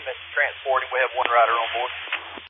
equipment transporting. We have one rider on board.